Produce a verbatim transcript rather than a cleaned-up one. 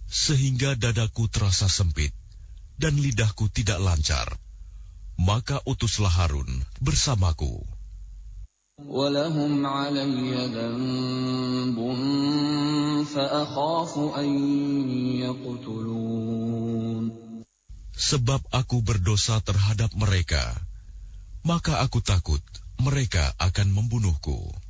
sehingga dadaku terasa sempit dan lidahku tidak lancar. Maka utuslah Harun bersamaku. وَلَهُمْ عَلَيَّ ذَنبٌ فَأَخَافُ أَن يَقْتُلُونِ. Sebab aku berdosa terhadap mereka, maka aku takut mereka akan membunuhku.